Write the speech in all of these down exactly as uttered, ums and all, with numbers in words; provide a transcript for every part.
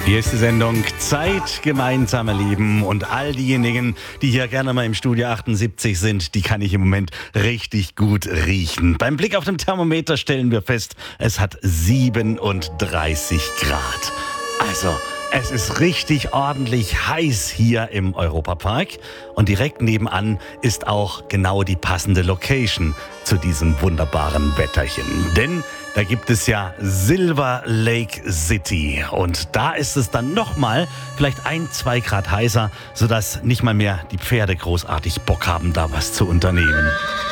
Hier ist die Sendung Zeit gemeinsam erleben und all diejenigen, die hier gerne mal im Studio achtundsiebzig sind, die kann ich im Moment richtig gut riechen. Beim Blick auf den Thermometer stellen wir fest, es hat siebenunddreißig Grad. Also, es ist richtig ordentlich heiß hier im Europapark und direkt nebenan ist auch genau die passende Location zu diesem wunderbaren Wetterchen. Denn da gibt es ja Silver Lake City und da ist es dann nochmal vielleicht ein, zwei Grad heißer, sodass nicht mal mehr die Pferde großartig Bock haben, da was zu unternehmen.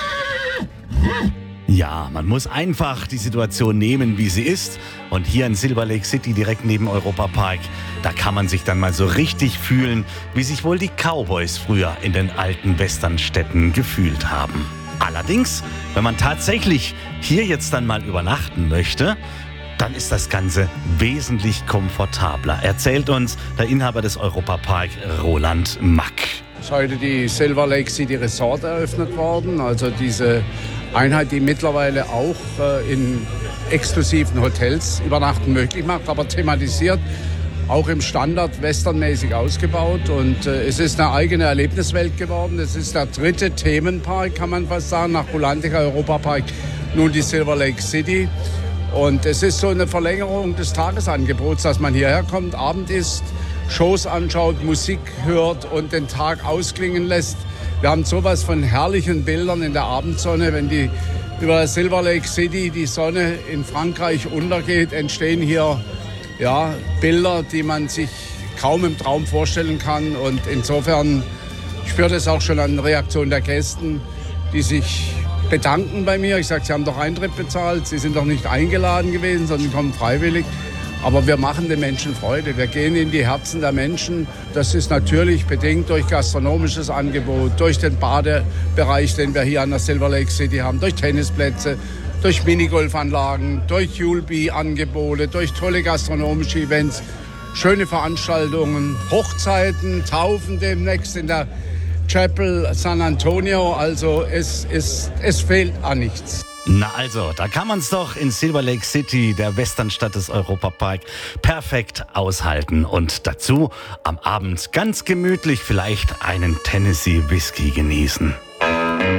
Ja, man muss einfach die Situation nehmen, wie sie ist. Und hier in Silver Lake City, direkt neben Europapark, da kann man sich dann mal so richtig fühlen, wie sich wohl die Cowboys früher in den alten Westernstädten gefühlt haben. Allerdings, wenn man tatsächlich hier jetzt dann mal übernachten möchte, dann ist das Ganze wesentlich komfortabler, erzählt uns der Inhaber des Europapark, Roland Mack. Es ist heute die Silver Lake City Resort eröffnet worden, also diese Einheit, die mittlerweile auch äh, in exklusiven Hotels Übernachten möglich macht, aber thematisiert, auch im Standard westernmäßig ausgebaut. Und äh, es ist eine eigene Erlebniswelt geworden. Es ist der dritte Themenpark, kann man fast sagen, nach Rulantica Europapark, nun die Silver Lake City. Und es ist so eine Verlängerung des Tagesangebots, dass man hierher kommt, Abend isst, Shows anschaut, Musik hört und den Tag ausklingen lässt. Wir haben sowas von herrlichen Bildern in der Abendsonne. Wenn die über Silver Lake City die Sonne in Frankreich untergeht, entstehen hier ja, Bilder, die man sich kaum im Traum vorstellen kann. Und insofern spürt es auch schon an Reaktionen der Gäste, die sich bedanken bei mir. Ich sage, sie haben doch Eintritt bezahlt, sie sind doch nicht eingeladen gewesen, sondern kommen freiwillig. Aber wir machen den Menschen Freude. Wir gehen in die Herzen der Menschen. Das ist natürlich bedingt durch gastronomisches Angebot, durch den Badebereich, den wir hier an der Silver Lake City haben, durch Tennisplätze, durch Minigolfanlagen, durch Julbi-Angebote, durch tolle gastronomische Events, schöne Veranstaltungen, Hochzeiten, Taufen demnächst in der Chapel San Antonio. Also es, es, es fehlt an nichts. Na also, da kann man es doch in Silver Lake City, der Westernstadt des Europapark, perfekt aushalten. Und dazu am Abend ganz gemütlich vielleicht einen Tennessee Whisky genießen.